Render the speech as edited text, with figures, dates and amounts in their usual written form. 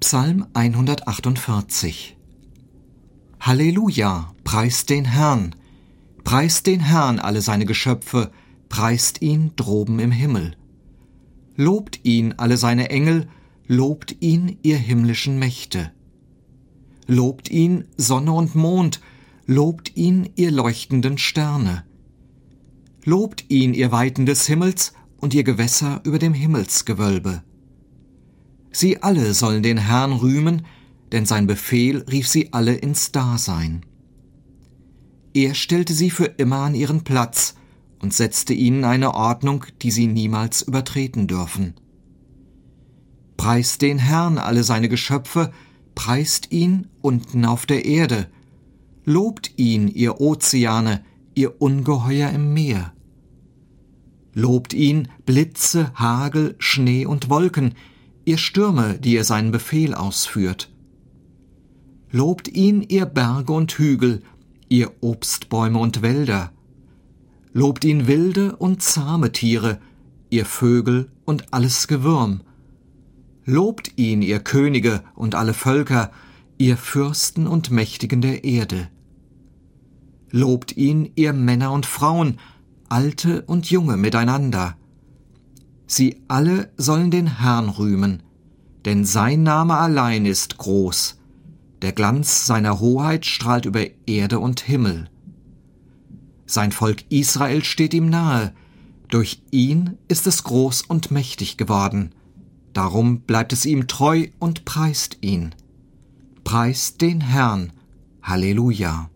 Psalm 148. Halleluja, preist den Herrn alle seine Geschöpfe, preist ihn droben im Himmel. Lobt ihn alle seine Engel, lobt ihn ihr himmlischen Mächte. Lobt ihn Sonne und Mond, lobt ihn ihr leuchtenden Sterne. Lobt ihn ihr Weiten des Himmels und ihr Gewässer über dem Himmelsgewölbe. Sie alle sollen den Herrn rühmen, denn sein Befehl rief sie alle ins Dasein. Er stellte sie für immer an ihren Platz und setzte ihnen eine Ordnung, die sie niemals übertreten dürfen. Preist den Herrn alle seine Geschöpfe, preist ihn unten auf der Erde. Lobt ihn, ihr Ozeane, ihr Ungeheuer im Meer. Lobt ihn, Blitze, Hagel, Schnee und Wolken, ihr Stürme, die ihr seinen Befehl ausführt. Lobt ihn, ihr Berge und Hügel, ihr Obstbäume und Wälder. Lobt ihn wilde und zahme Tiere, ihr Vögel und alles Gewürm. Lobt ihn, ihr Könige und alle Völker, ihr Fürsten und Mächtigen der Erde. Lobt ihn, ihr Männer und Frauen, Alte und Junge miteinander. Sie alle sollen den Herrn rühmen, denn sein Name allein ist groß. Der Glanz seiner Hoheit strahlt über Erde und Himmel. Sein Volk Israel steht ihm nahe, durch ihn ist es groß und mächtig geworden. Darum bleibt es ihm treu und preist ihn. Preist den Herrn. Halleluja.